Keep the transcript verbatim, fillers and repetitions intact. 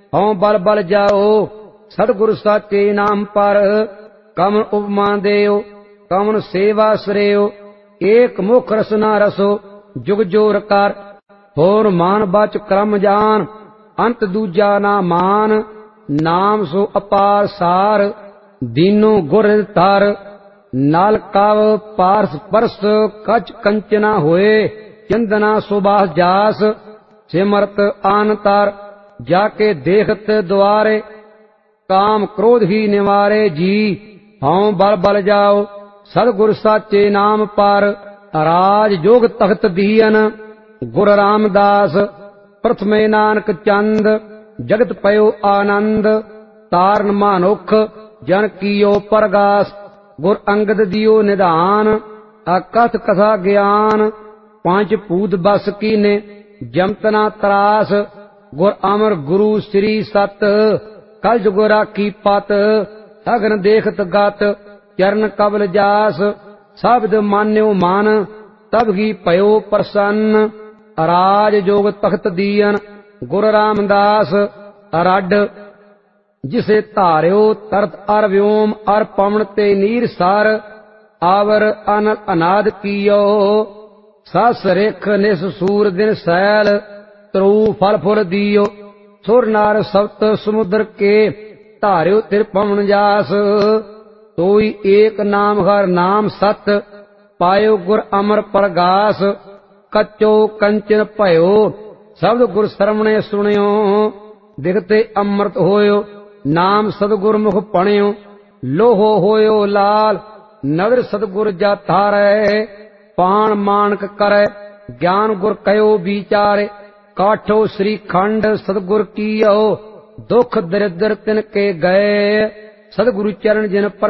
ਹਉ ਬਲ ਬਲ ਜਾਓ ਸਤਿਗੁਰ ਸਾਚੇ ਨਾਮ ਪਰ। ਕਵਣ ਉਪਮਾ ਦੇਓ ਕਵਣ ਸੇਵਾ ਸਰਿਓ ਏਕ ਮੁਖ ਰਸਨਾ ਰਸੋ ਜੁਗ ਜੋਰ ਕਰ। ਹੋਰ ਮਾਨ ਬਚ ਕਰਮ ਜਾਨ ਅੰਤ ਦੂਜਾ ਨਾ ਮਾਨ। ਨਾਮ ਸੋ ਅਪਾਰ ਸਾਰ ਦੀਨੋ ਗੁਰ ਧਰ। ਨਲ ਕਵ ਪਾਰਸ ਪਰਸ ਕਚ ਕੰਚਨਾ ਹੋਏ ਚੰਦਨਾ ਸੁਬਾਸ ਜਾਸ। ਸਿਮਰਤ ਆਨ ਤਰ ਜਾਕੇ ਦੇਖਤ ਦੁਆਰੇ ਕਾਮ ਕ੍ਰੋਧ ਹੀ ਨਿਵਾਰੇ ਜੀ। ਹਉ ਬਲ ਬਲ ਜਾਓ ਸਤਿਗੁਰ ਸਾਚੇ ਨਾਮ ਪਰ। ਰਾਜ ਜੋਗ ਤਖਤ ਦੀਨ ਗੁਰ ਰਾਮਦਾਸ। ਪ੍ਰਥਮੇ ਨਾਨਕ ਚੰਦ ਜਗਤ ਪਇਓ ਆਨੰਦ। ਤਾਰਨ ਮਾਨੁਖ ਜਨ ਕੀਓ ਪਰਗਾਸ। ਗੁਰ ਅੰਗਦ ਦਿਓ ਨਿਧਾਨ ਅਕਥ ਕਥਾ ਗਿਆਨ। ਪੰਜ ਭੂਤ ਬਸ ਕੀਨੇ ਜਮਤ ਨਾ ਤਰਾਸ। ਗੁਰ ਅਮਰ ਗੁਰੂ ਸ੍ਰੀ ਸਤ ਕਲ ਜੁਗ ਰਾਖੀ ਪਤ। ਅਗਨ ਦੇਖਤ ਗਤ ਚਰਨ ਕਬਲ ਜਾਸ। ਸ਼ਬਦ ਮਾਨਿਓ ਮਨ ਤਬ ਹੀ ਭਇਓ ਪ੍ਰਸੰਨ। ਰਾਜ ਜੋਗ ਤਖਤ ਦੀਨ ਗੁਰ ਰਾਮਦਾਸ। ਰੱਡ ਜਿਸੇ ਧਾਰਿਓ ਤਰਤ ਅਰ ਵਿਓਮ ਅਰ ਪਵਨ ਤੇ ਨੀਰ ਸਰ। ਆਵਰ ਅਨਲ ਅਨਾਦ ਕੀਓ ਸਸ ਰੇਖ ਨਿਸ ਸੂਰ ਦਿਨ ਸੈਲ। ਤਰੂ ਫਲ ਫੁਲ ਦੀਓ ਸੁਰ ਨਾਰ ਸਪਤ ਸਮੁੰਦਰ ਕੇ ਧਾਰਿਓ ਤਿਰ ਪਵਨ ਜਾਸ। ਤੋਈ ਏਕ ਨਾਮ ਹਰ ਨਾਮ ਸਤ ਪਾਇਓ ਗੁਰ ਅਮਰ ਪ੍ਰਗਾਸ। ਕੱਚੋ ਕੰਚਨ ਭਇਓ ਸ਼ਬਦ ਗੁਰ ਸਰਵਣੇ ਸੁਣਿਓ। ਦਿਖਤੇ ਅੰਮ੍ਰਿਤ ਹੋਇਓ ਨਾਮ ਸਤਿਗੁਰ ਮੁਖ ਪਣਿਓ। ਲੋਹੋ ਹੋਇਓ ਲਾਲ ਨਦਰ ਸਤਿਗੁਰ ਜਾ ਧਾਰੈ। ਪਾਣ ਮਾਨਕ ਕਰੈ ਗਿਆਨ ਗੁਰ ਕਯੋ ਵਿਚਾਰੇ। ਕਾਠੋ ਸ੍ਰੀ ਖੰਡ ਸਤਿਗੁਰ ਕੀਓ ਦੁਖ ਦਰਿਦਰ ਤਿਨ ਕੇ ਗਏ। ਸਤਿਗੁਰੂ ਚਰਨ ਜਿਨ ਪਰ